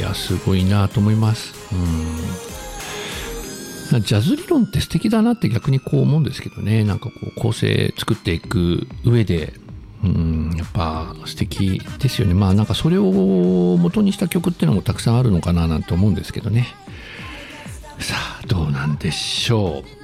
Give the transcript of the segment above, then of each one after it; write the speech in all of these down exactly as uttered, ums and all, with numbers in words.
やすごいなと思います。うん、ジャズ理論って素敵だなって逆にこう思うんですけどね。なんかこう構成作っていく上で、うん、やっぱ素敵ですよね。まあなんかそれを元にした曲っていうのもたくさんあるのかななんて思うんですけどね。さあどうなんでしょう。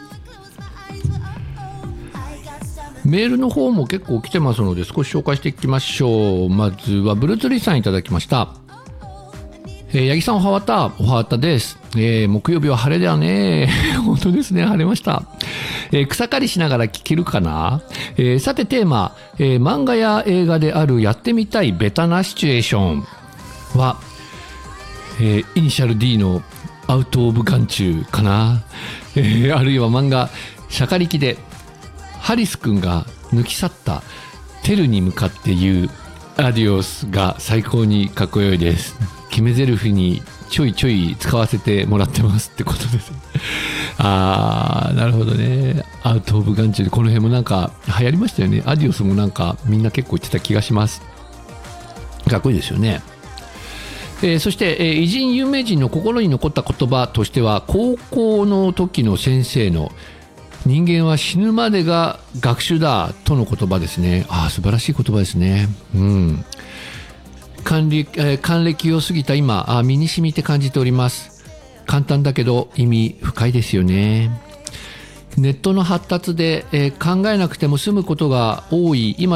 メールの方も結構来てますので少し紹介していきましょう。まずはブルーツリーさんいただきました。えー、八木さんおはわたおはわたです、えー、木曜日は晴れだよね本当ですね、晴れました。えー、草刈りしながら聞けるかな。えー、さてテーマ、えー、漫画や映画であるやってみたいベタなシチュエーションは、えー、イニシャル D のアウトオブ眼中かな、えー、あるいは漫画シャカリキでハリス君が抜き去ったテルに向かって言うアディオスが最高にかっこよいです。決め台詞にちょいちょい使わせてもらってますってことです。あーなるほどね。アウトオブ眼中でこの辺もなんか流行りましたよね。アディオスもなんかみんな結構言ってた気がします。かっこいいですよね。えー、そして、えー、偉人有名人の心に残った言葉としては高校の時の先生の人間は死ぬまでが学習だとの言葉ですね。ああ素晴らしい言葉ですね。うん還暦、えー、還暦を過ぎた今あ身に染みて感じております。簡単だけど意味深いですよね。ネットの発達で、えー、考えなくても済むことが多い今